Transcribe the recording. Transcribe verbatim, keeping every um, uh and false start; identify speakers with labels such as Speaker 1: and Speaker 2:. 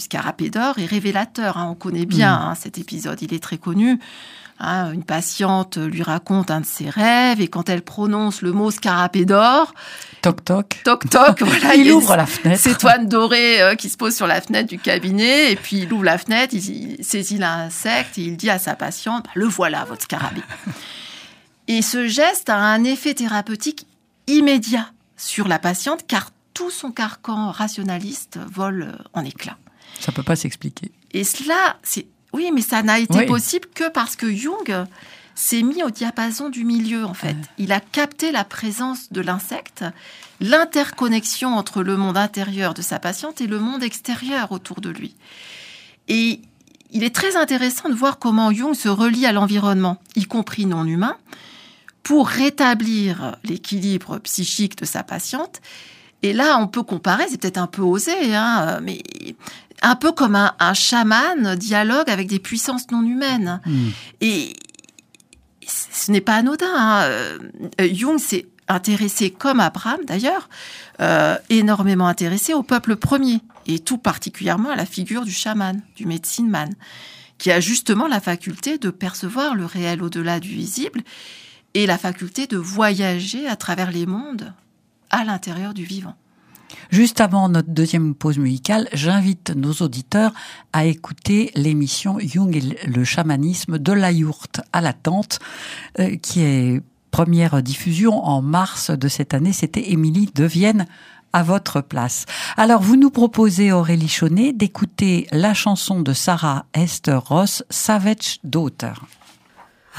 Speaker 1: Scarabée d'or est révélateur. Hein, on connaît bien mmh. hein, cet épisode, il est très connu. Hein, une patiente lui raconte un de ses rêves et quand elle prononce le mot scarabée d'or,
Speaker 2: toc toc,
Speaker 1: toc toc, voilà,
Speaker 2: il, il ouvre la fenêtre.
Speaker 1: C'est Toine dorée euh, qui se pose sur la fenêtre du cabinet et puis il ouvre la fenêtre, il, il saisit l'insecte et il dit à sa patiente bah, le voilà votre scarabée. Et ce geste a un effet thérapeutique immédiat sur la patiente car tout son carcan rationaliste vole en éclats.
Speaker 2: Ça peut pas s'expliquer.
Speaker 1: Et cela, c'est oui, mais ça n'a été
Speaker 2: oui.
Speaker 1: possible que parce que Jung s'est mis au diapason du milieu, en fait. Il a capté la présence de l'insecte, l'interconnexion entre le monde intérieur de sa patiente et le monde extérieur autour de lui. Et il est très intéressant de voir comment Jung se relie à l'environnement, y compris non humain, pour rétablir l'équilibre psychique de sa patiente. Et là, on peut comparer, c'est peut-être un peu osé, hein, mais un peu comme un, un chaman dialogue avec des puissances non humaines. Mmh. Et ce n'est pas anodin. Hein. Jung s'est intéressé, comme Abraham d'ailleurs, euh, énormément intéressé au peuple premier, et tout particulièrement à la figure du chaman, du medicine man, qui a justement la faculté de percevoir le réel au-delà du visible et la faculté de voyager à travers les mondes à l'intérieur du vivant.
Speaker 2: Juste avant notre deuxième pause musicale, j'invite nos auditeurs à écouter l'émission Jung et le chamanisme de la yourte à la tente, euh, qui est première diffusion en mars de cette année. C'était Émilie de Vienne à votre place. Alors, vous nous proposez, Aurélie Chaunet, d'écouter la chanson de Sarah Esther Ross, Savage Daughter.